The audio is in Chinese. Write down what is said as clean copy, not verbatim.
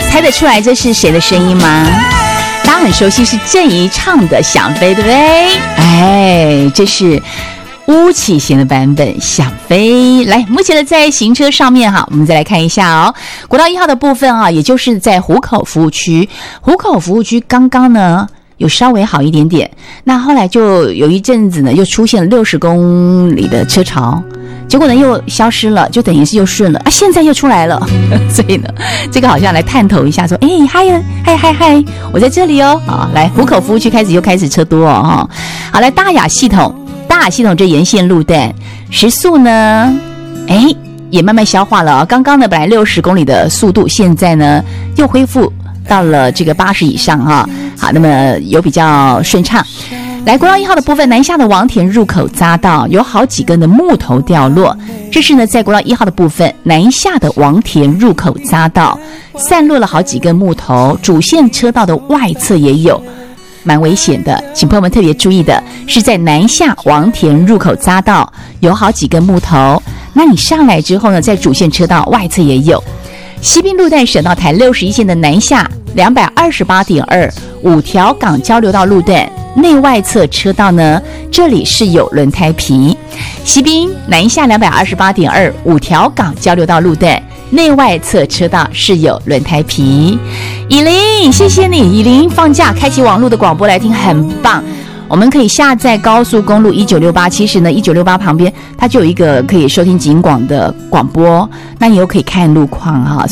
猜得出来这是谁的声音吗？大家很熟悉，是郑怡唱的《想飞》，对不对？哎，这是巫启贤的版本《想飞》。来，目前的在行车上面哈，我们再来看一下哦。国道1号的部分啊，也就是在湖口服务区，湖口服务区刚刚呢有稍微好一点点，那后来就有一阵子呢，又出现了60公里的车潮。结果呢又消失了，就等于是又顺了啊，现在又出来了。所以呢，这个好像来探头一下，说，嗨，我在这里哦。啊，来湖口服务区又开始车多哦。哈，好，来大雅系统这沿线路段时速呢，也慢慢消化了。刚刚呢本来60公里的速度，现在呢又恢复到了这个80以上哈。好，那么有比较顺畅。来，国道1号的部分，南下的王田入口匝道有好几根的木头掉落，这是呢在国道1号的部分，南下的王田入口匝道散落了好几根木头，主线车道的外侧也有，蛮危险的，请朋友们特别注意的是在南下王田入口匝道有好几根木头，那你上来之后呢，在主线车道外侧也有。西滨路段省道台61线的南下 228.2 五条港交流道路段内外侧车道呢，这里是有轮胎皮。西滨南下 228.2 五条港交流道路段内外侧车道是有轮胎皮。以琳，谢谢你，以琳放假开启网络的广播来听，很棒。我们可以下载高速公路1968，其实呢1968旁边它就有一个可以收听警广的广播，那你又可以看路况哈。